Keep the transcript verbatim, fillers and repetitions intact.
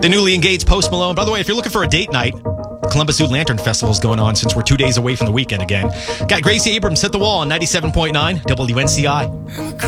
The newly engaged Post Malone. By the way, if you're looking for a date night, Columbus Zoo Lantern Festival is going on since we're two days away from the weekend again. Got Gracie Abrams hit the wall on ninety-seven point nine W N C I.